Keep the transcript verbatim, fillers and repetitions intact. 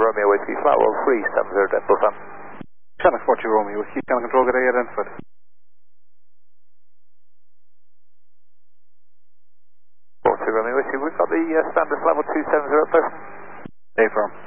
Romeo Whiskey, flight level three seven zero, Dental Fan. Channel forty Romeo Whiskey, channel control, get air identified. forty Romeo Whiskey, we've got the uh, standard level two seven zero person. A firm.